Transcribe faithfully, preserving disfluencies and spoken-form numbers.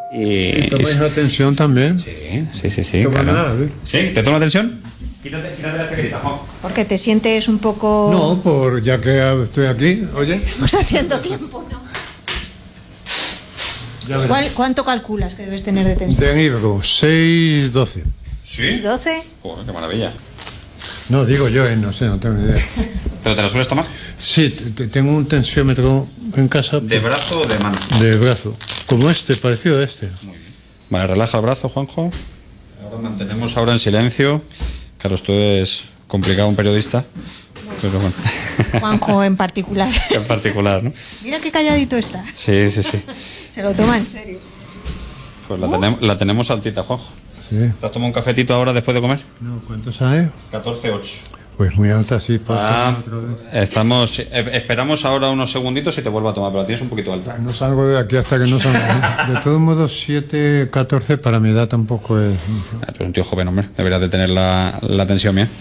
Y, ¿Y tomáis y, la tensión también? sí, sí, sí, sí. Toma Claro. nada, ¿eh? ¿Sí? ¿Te toma la tensión? Quítate, quítate la chaquetita, Juan. Porque te sientes un poco... No, por ya que estoy aquí, oye. Estamos haciendo tiempo, ¿no? Ya verás. ¿Cuál- ¿Cuánto calculas que debes tener de tensión? De Ibro, seis doce. ¿Sí? ¿doce? Joder, qué maravilla. No, digo yo, eh, no sé, no tengo ni idea. ¿Pero te la sueles tomar? Sí, te- te- tengo un tensiómetro en casa ¿De brazo o de mano? de brazo, como este, parecido a este. Vale, relaja el brazo, Juanjo. Ahora mantenemos ahora en silencio. Claro, esto es complicado, un periodista. Pero bueno, Juanjo en particular. en particular, ¿no? Mira qué calladito está. Sí, sí, sí. Se lo toma en serio. Pues la, tenemos, la tenemos altita, Juanjo. Sí. ¿Te has tomado un cafetito ahora después de comer? No, ¿cuántos hay? catorce ocho. Pues muy alta, sí. Pues Ah, otro de- estamos, eh, esperamos ahora unos segunditos y te vuelvo a tomar, pero la tienes un poquito alta. No salgo de aquí hasta que no salga. De todos modos, siete catorce para mi edad tampoco es... Ah, tú eres un tío joven, hombre. Deberías de tener la, la tensión bien.